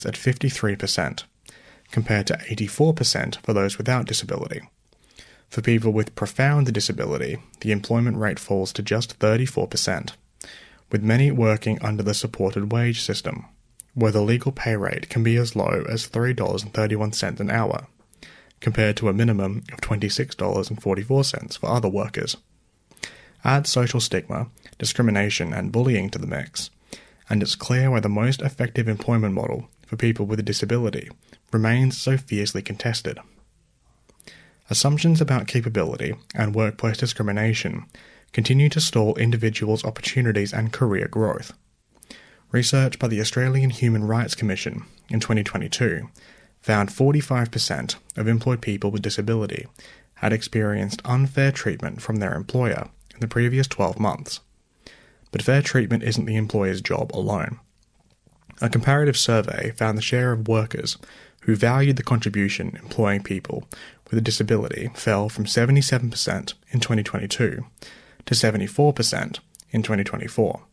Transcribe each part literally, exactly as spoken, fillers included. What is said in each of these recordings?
at fifty-three percent, compared to eighty-four percent for those without disability. For people with profound disability, the employment rate falls to just thirty-four percent, with many working under the supported wage system, where the legal pay rate can be as low as three dollars and thirty-one cents an hour, compared to a minimum of twenty-six dollars and forty-four cents for other workers. Add social stigma, discrimination and bullying to the mix, and it's clear why the most effective employment model for people with a disability remains so fiercely contested. Assumptions about capability and workplace discrimination continue to stall individuals' opportunities and career growth. Research by the Australian Human Rights Commission in twenty twenty-two found forty-five percent of employed people with disability had experienced unfair treatment from their employer in the previous twelve months. But fair treatment isn't the employer's job alone. A comparative survey found the share of workers who valued the contribution employing people with a disability fell from seventy-seven percent in twenty twenty-two to seventy-four percent in twenty twenty-four.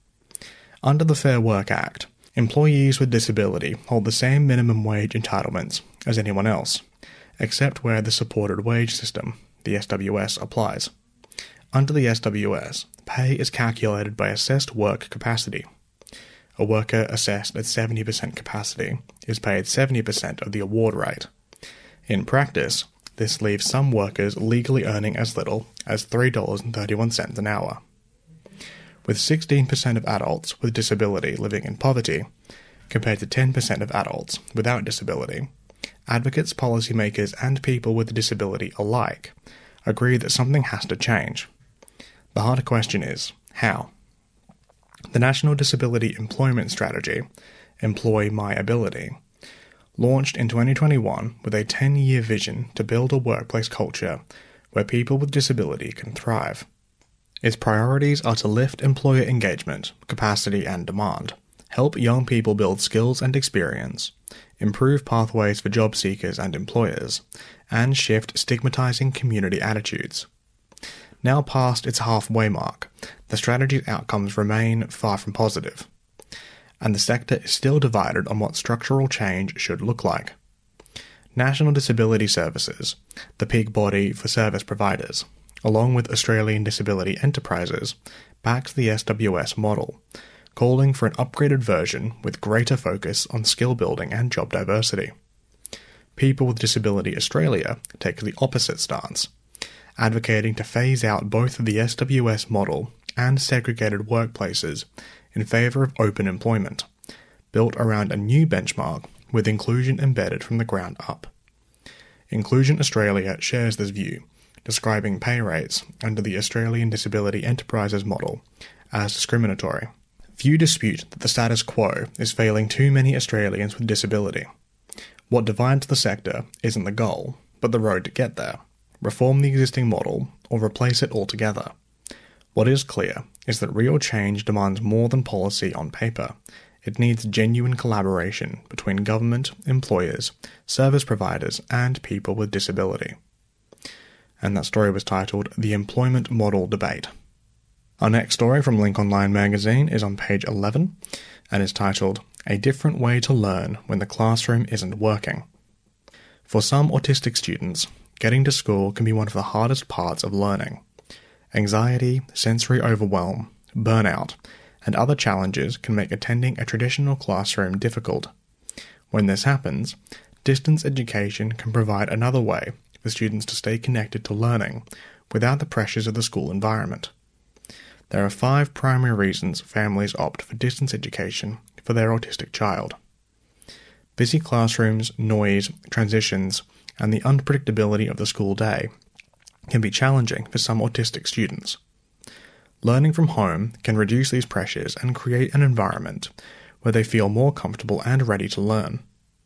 Under the Fair Work Act, employees with disability hold the same minimum wage entitlements as anyone else, except where the supported wage system, the S W S, applies. Under the S W S, pay is calculated by assessed work capacity. A worker assessed at seventy percent capacity is paid seventy percent of the award rate. In practice, this leaves some workers legally earning as little as three dollars and thirty-one cents an hour. With sixteen percent of adults with disability living in poverty, compared to ten percent of adults without disability, advocates, policymakers, and people with a disability alike agree that something has to change. The harder question is, how? The National Disability Employment Strategy, Employ My Ability, launched in twenty twenty-one with a ten-year vision to build a workplace culture where people with disability can thrive. Its priorities are to lift employer engagement, capacity and demand, help young people build skills and experience, improve pathways for job seekers and employers, and shift stigmatizing community attitudes. Now past its halfway mark, the strategy's outcomes remain far from positive, and the sector is still divided on what structural change should look like. National Disability Services, the peak body for service providers, along with Australian Disability Enterprises, backs the S W S model, calling for an upgraded version with greater focus on skill building and job diversity. People with Disability Australia takes the opposite stance, advocating to phase out both the S W S model and segregated workplaces in favour of open employment, built around a new benchmark with inclusion embedded from the ground up. Inclusion Australia shares this view, describing pay rates under the Australian Disability Enterprises model as discriminatory. Few dispute that the status quo is failing too many Australians with disability. What divides the sector isn't the goal, but the road to get there. Reform the existing model or replace it altogether. What is clear is that real change demands more than policy on paper. It needs genuine collaboration between government, employers, service providers, and people with disability. And that story was titled The Employment Model Debate. Our next story from Link Online magazine is on page eleven and is titled A Different Way to Learn When the Classroom Isn't Working. For some autistic students, getting to school can be one of the hardest parts of learning. Anxiety, sensory overwhelm, burnout, and other challenges can make attending a traditional classroom difficult. When this happens, distance education can provide another way for students to stay connected to learning without the pressures of the school environment. There are five primary reasons families opt for distance education for their autistic child. Busy classrooms, noise, transitions, and the unpredictability of the school day can be challenging for some autistic students. Learning from home can reduce these pressures and create an environment where they feel more comfortable and ready to learn.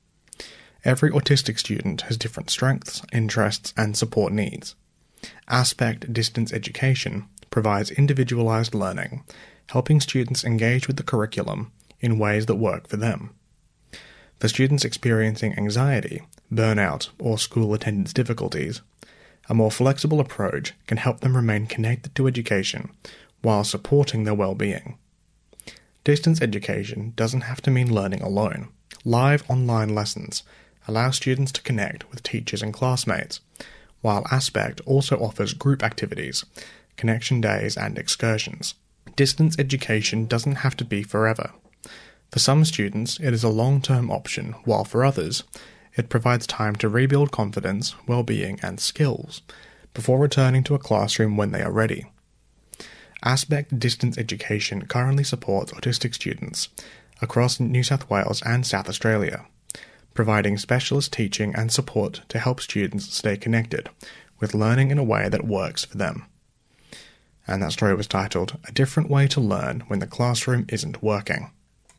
Every autistic student has different strengths, interests, and support needs. Aspect distance education provides individualized learning, helping students engage with the curriculum in ways that work for them. For students experiencing anxiety, burnout, or school attendance difficulties, a more flexible approach can help them remain connected to education while supporting their well-being. Distance education doesn't have to mean learning alone. Live online lessons allow students to connect with teachers and classmates, while Aspect also offers group activities, connection days and excursions. Distance education doesn't have to be forever. For some students, it is a long-term option, while for others, it provides time to rebuild confidence, well-being and skills before returning to a classroom when they are ready. Aspect Distance Education currently supports autistic students across New South Wales and South Australia, providing specialist teaching and support to help students stay connected with learning in a way that works for them. And that story was titled, A Different Way to Learn When the Classroom Isn't Working.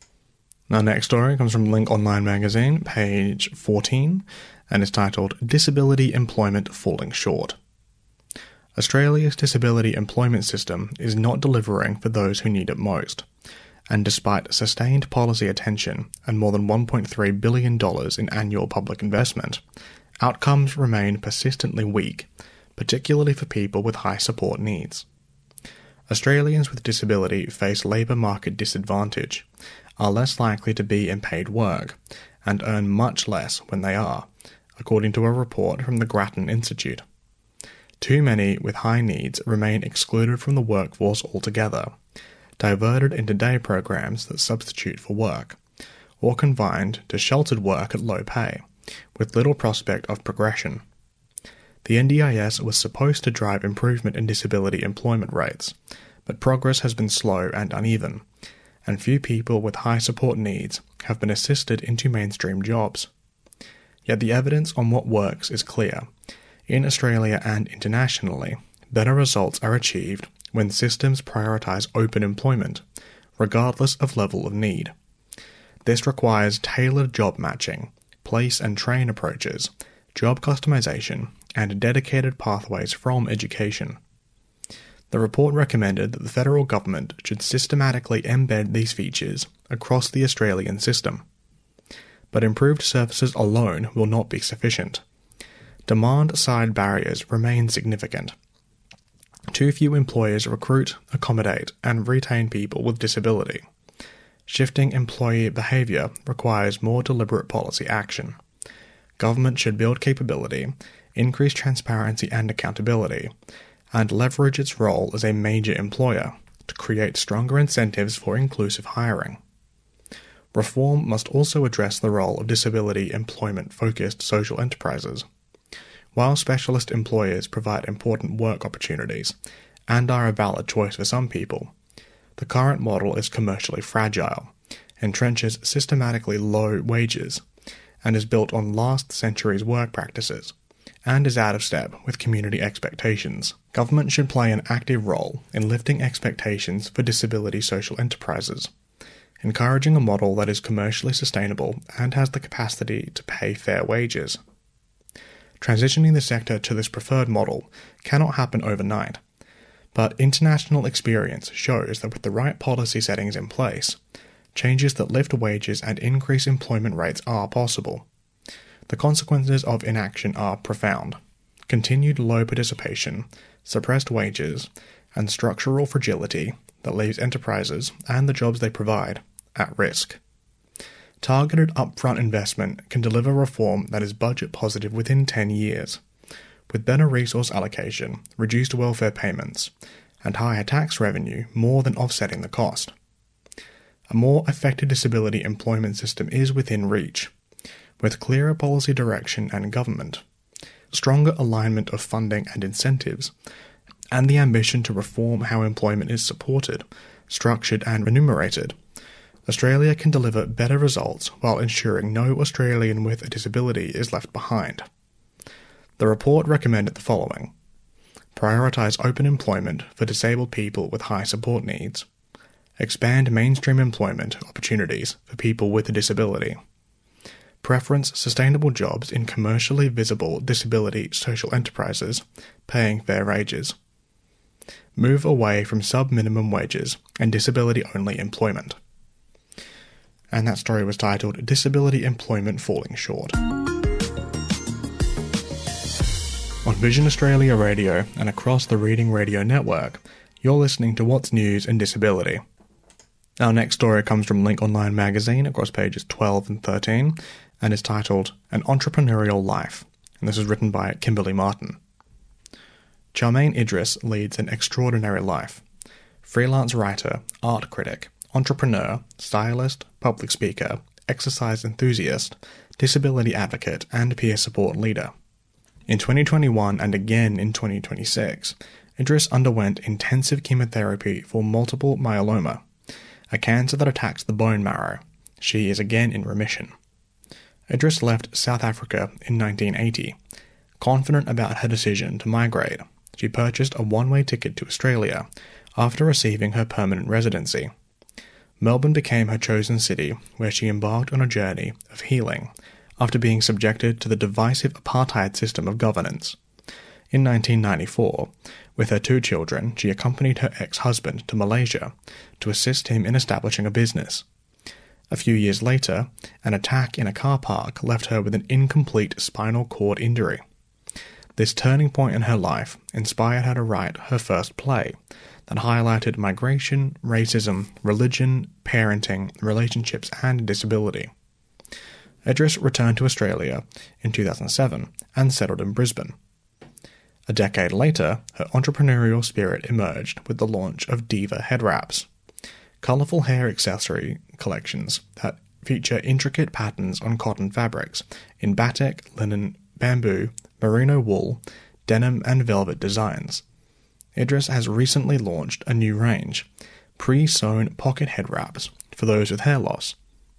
Our next story comes from Link Online Magazine, page fourteen, and is titled, Disability Employment Falling Short. Australia's disability employment system is not delivering for those who need it most, and despite sustained policy attention and more than one point three billion dollars in annual public investment, outcomes remain persistently weak, particularly for people with high support needs. Australians with disability face labour market disadvantage, are less likely to be in paid work, and earn much less when they are, according to a report from the Grattan Institute. Too many with high needs remain excluded from the workforce altogether, diverted into day programs that substitute for work, or confined to sheltered work at low pay, with little prospect of progression. The N D I S was supposed to drive improvement in disability employment rates, but progress has been slow and uneven, and few people with high support needs have been assisted into mainstream jobs. Yet the evidence on what works is clear. In Australia and internationally, better results are achieved when systems prioritise open employment, regardless of level of need. This requires tailored job matching, place and train approaches, job customisation, and dedicated pathways from education. The report recommended that the federal government should systematically embed these features across the Australian system. But improved services alone will not be sufficient. Demand-side barriers remain significant. Too few employers recruit, accommodate, and retain people with disability. Shifting employee behaviour requires more deliberate policy action. Government should build capability, increase transparency and accountability, and leverage its role as a major employer to create stronger incentives for inclusive hiring. Reform must also address the role of disability employment-focused social enterprises. While specialist employers provide important work opportunities and are a valid choice for some people, the current model is commercially fragile, entrenches systematically low wages, and is built on last century's work practices, and is out of step with community expectations. Government should play an active role in lifting expectations for disability social enterprises, encouraging a model that is commercially sustainable and has the capacity to pay fair wages. Transitioning the sector to this preferred model cannot happen overnight, but international experience shows that with the right policy settings in place, changes that lift wages and increase employment rates are possible. The consequences of inaction are profound. Continued low participation, suppressed wages, and structural fragility that leaves enterprises and the jobs they provide at risk. Targeted upfront investment can deliver reform that is budget positive within ten years, with better resource allocation, reduced welfare payments, and higher tax revenue more than offsetting the cost. A more effective disability employment system is within reach, with clearer policy direction and government, stronger alignment of funding and incentives, and the ambition to reform how employment is supported, structured and remunerated. Australia can deliver better results while ensuring no Australian with a disability is left behind. The report recommended the following: prioritise open employment for disabled people with high support needs, expand mainstream employment opportunities for people with a disability, preference sustainable jobs in commercially visible disability social enterprises, paying fair wages, move away from sub-minimum wages and disability-only employment. And that story was titled, Disability Employment Falling Short. On Vision Australia Radio and across the Reading Radio Network, you're listening to What's News in Disability. Our next story comes from Link Online magazine across pages twelve and thirteen and is titled An Entrepreneurial Life, and this is written by Kimberly Martin. Charmaine Idris leads an extraordinary life. Freelance writer, art critic, entrepreneur, stylist, public speaker, exercise enthusiast, disability advocate, and peer support leader. In twenty twenty-one and again in twenty twenty-six, Idris underwent intensive chemotherapy for multiple myeloma, a cancer that attacks the bone marrow. She is again in remission. Idris left South Africa in nineteen eighty. Confident about her decision to migrate, she purchased a one-way ticket to Australia after receiving her permanent residency. Melbourne became her chosen city, where she embarked on a journey of healing after being subjected to the divisive apartheid system of governance. In nineteen ninety-four, with her two children, she accompanied her ex-husband to Malaysia to assist him in establishing a business. A few years later, an attack in a car park left her with an incomplete spinal cord injury. This turning point in her life inspired her to write her first play that highlighted migration, racism, religion, parenting, relationships, and disability. Idris returned to Australia in two thousand seven and settled in Brisbane. A decade later, her entrepreneurial spirit emerged with the launch of Diva Head Wraps, colourful hair accessory collections that feature intricate patterns on cotton fabrics in batik, linen, bamboo, merino wool, denim, and velvet designs. Idris has recently launched a new range, pre-sewn pocket head wraps for those with hair loss.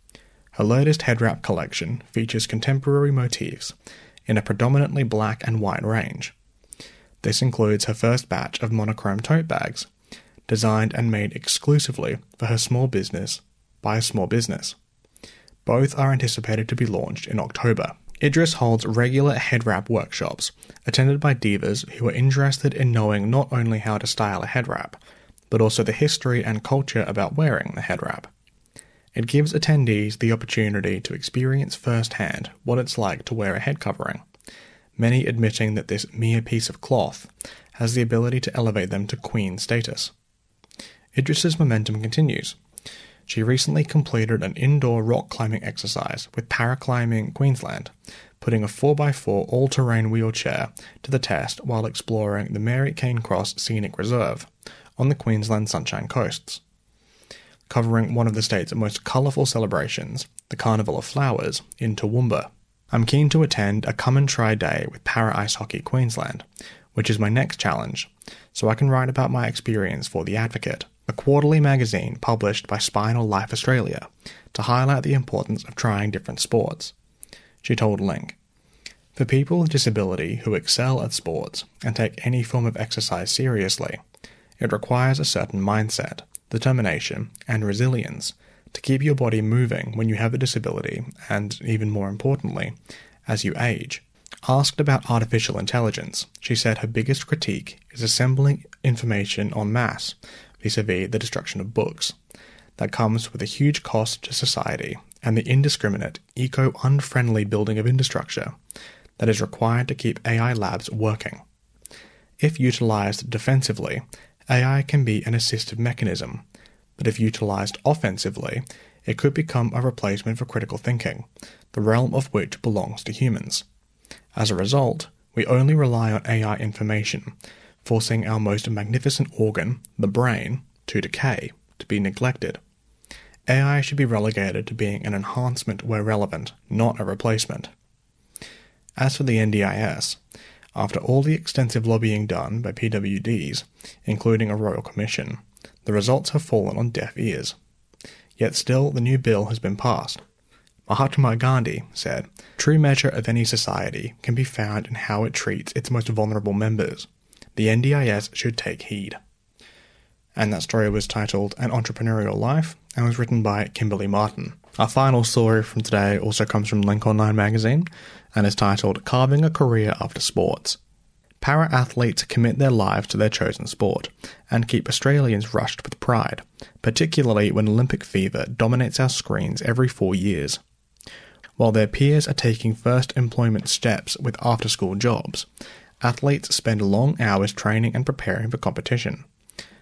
Her latest head wrap collection features contemporary motifs in a predominantly black and white range. This includes her first batch of monochrome tote bags, designed and made exclusively for her small business by a small business. Both are anticipated to be launched in October. Idris holds regular head wrap workshops, attended by divas who are interested in knowing not only how to style a head wrap, but also the history and culture about wearing the head wrap. It gives attendees the opportunity to experience firsthand what it's like to wear a head covering, many admitting that this mere piece of cloth has the ability to elevate them to queen status. Idris's momentum continues. She recently completed an indoor rock climbing exercise with Paraclimbing Queensland, putting a four by four all-terrain wheelchair to the test while exploring the Mary Cane Cross Scenic Reserve on the Queensland Sunshine Coasts. Covering one of the state's most colourful celebrations, the Carnival of Flowers, in Toowoomba. I'm keen to attend a Come and Try Day with Para Ice Hockey Queensland, which is my next challenge, so I can write about my experience for The Advocate, a quarterly magazine published by Spinal Life Australia, to highlight the importance of trying different sports. She told Link, "For people with disability who excel at sports and take any form of exercise seriously, it requires a certain mindset, determination, and resilience to keep your body moving when you have a disability and, even more importantly, as you age." Asked about artificial intelligence, she said her biggest critique is assembling information en masse, vis-a-vis the destruction of books. That comes with a huge cost to society and the indiscriminate, eco-unfriendly building of infrastructure that is required to keep A I labs working. If utilized defensively, A I can be an assistive mechanism, but if utilized offensively, it could become a replacement for critical thinking, the realm of which belongs to humans. As a result, we only rely on A I information, forcing our most magnificent organ, the brain, to decay, to be neglected. A I should be relegated to being an enhancement where relevant, not a replacement. As for the N D I S, after all the extensive lobbying done by P W Ds, including a royal commission, the results have fallen on deaf ears. Yet still the new bill has been passed. Mahatma Gandhi said, "True measure of any society can be found in how it treats its most vulnerable members. The N D I S should take heed." And that story was titled An Entrepreneurial Life and was written by Kimberly Martin. Our final story from today also comes from Link Online magazine and is titled Carving a Career After Sports. Para-athletes commit their lives to their chosen sport and keep Australians rushed with pride, particularly when Olympic fever dominates our screens every four years. While their peers are taking first employment steps with after-school jobs, athletes spend long hours training and preparing for competition.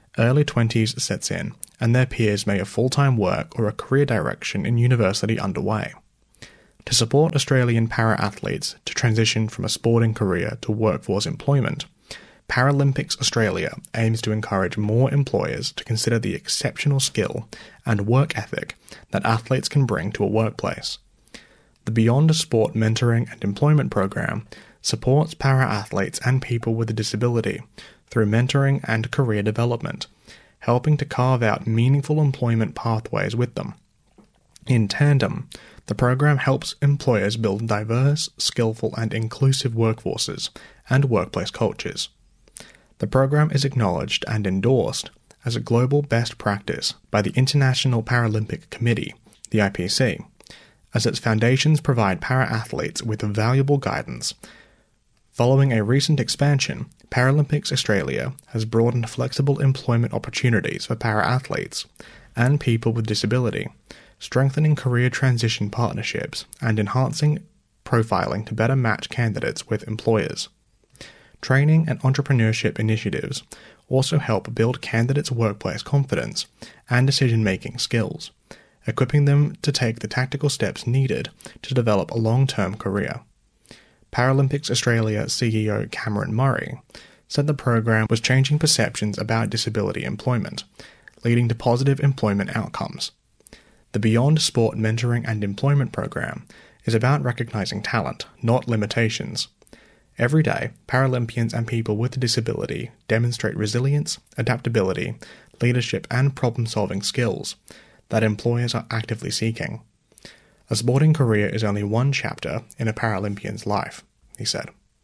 Early twenties sets in, and their peers may have full-time work or a career direction in university underway. To support Australian para-athletes to transition from a sporting career to workforce employment, Paralympics Australia aims to encourage more employers to consider the exceptional skill and work ethic that athletes can bring to a workplace. The Beyond Sport Mentoring and Employment Program supports para-athletes and people with a disability through mentoring and career development, helping to carve out meaningful employment pathways with them. In tandem, the program helps employers build diverse, skillful, and inclusive workforces and workplace cultures. The program is acknowledged and endorsed as a global best practice by the International Paralympic Committee, the I P C, as its foundations provide para-athletes with valuable guidance. Following a recent expansion, Paralympics Australia has broadened flexible employment opportunities for para-athletes and people with disability, strengthening career transition partnerships and enhancing profiling to better match candidates with employers. Training and entrepreneurship initiatives also help build candidates' workplace confidence and decision-making skills, equipping them to take the tactical steps needed to develop a long-term career. Paralympics Australia C E O Cameron Murray said the program was changing perceptions about disability employment, leading to positive employment outcomes. The Beyond Sport Mentoring and Employment Program is about recognizing talent, not limitations. Every day, Paralympians and people with a disability demonstrate resilience, adaptability, leadership, and problem-solving skills that employers are actively seeking. A sporting career is only one chapter in a Paralympian's life, he said.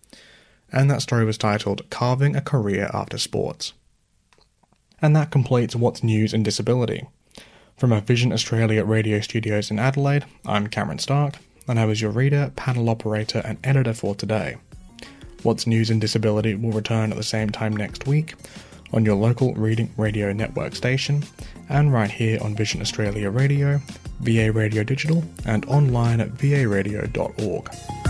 And that story was titled Carving a Career After Sports. And that completes What's News in Disability. From our Vision Australia radio studios in Adelaide, I'm Cameron Stark, and I was your reader, panel operator, and editor for today. What's News in Disability will return at the same time next week on your local Reading Radio Network station, and right here on Vision Australia Radio, V A Radio Digital, and online at v a radio dot org.